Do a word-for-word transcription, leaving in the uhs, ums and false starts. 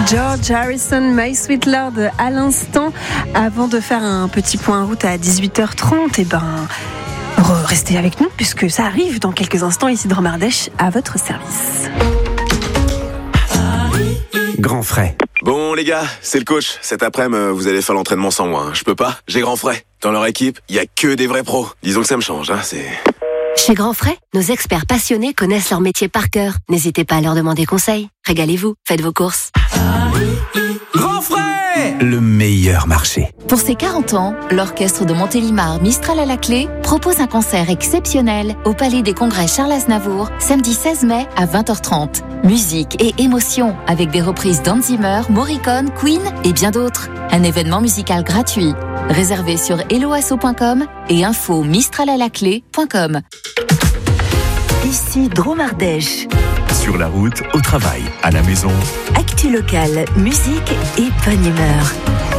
George Harrison, My Sweet Lord à l'instant. Avant de faire un petit point route à dix-huit heures trente, et ben, restez avec nous puisque ça arrive dans quelques instants ici de Romardèche à votre service. Grand frais. Bon les gars, c'est le coach. Cet après-midi, vous allez faire l'entraînement sans moi. Hein. Je peux pas, j'ai Grand frais. Dans leur équipe, il y a que des vrais pros. Disons que ça me change, hein, c'est... Chez Grand Frais, nos experts passionnés connaissent leur métier par cœur. N'hésitez pas à leur demander conseil. Régalez-vous, faites vos courses. Grand frais, le meilleur marché. Pour ses quarante ans, l'orchestre de Montélimar Mistral à la clé propose un concert exceptionnel au Palais des Congrès Charles Aznavour, samedi seize mai à vingt heures trente. Musique et émotion avec des reprises d'Hans Zimmer, Morricone, Queen et bien d'autres. Un événement musical gratuit. Réservé sur helloasso point com et info mistralalaclé point com. Ici Dromardèche. Sur la route, au travail, à la maison. Actu locale, musique et bonne humeur.